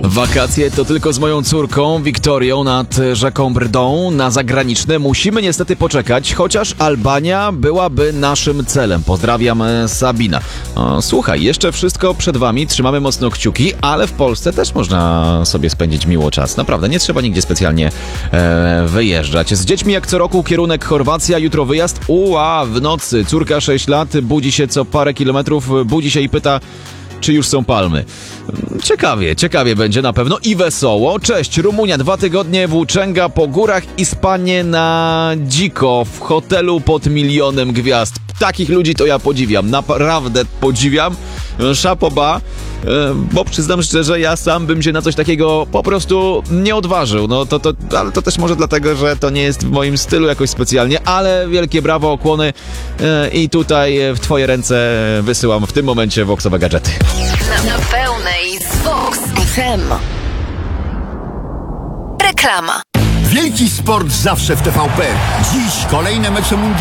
Wakacje to tylko z moją córką Wiktorią nad rzeką Brdą. Na zagraniczne musimy niestety poczekać, chociaż Albania byłaby naszym celem. Pozdrawiam, Sabina. Słuchaj, jeszcze wszystko przed wami, trzymamy mocno kciuki, ale w Polsce też można sobie spędzić miło czas. Naprawdę, nie trzeba nigdzie specjalnie wyjeżdżać. Z dziećmi jak co roku kierunek Chorwacja, jutro wyjazd. W nocy córka 6 lat, budzi się co parę kilometrów, budzi się i pyta, czy już są palmy. Ciekawie będzie na pewno i wesoło. Cześć, Rumunia, 2 tygodnie włóczęga po górach i spanie na dziko w hotelu pod 1 000 000 gwiazd. Takich ludzi to ja podziwiam, naprawdę podziwiam. Chapeau bas, bo przyznam szczerze, ja sam bym się na coś takiego po prostu nie odważył. Ale to też może dlatego, że to nie jest w moim stylu jakoś specjalnie, ale wielkie brawo, okłony i tutaj w twoje ręce wysyłam w tym momencie Voxowe gadżety. Na pełnej z Vox FM. Reklama. Wielki sport zawsze w TVP. Dziś kolejne mecze mundialne.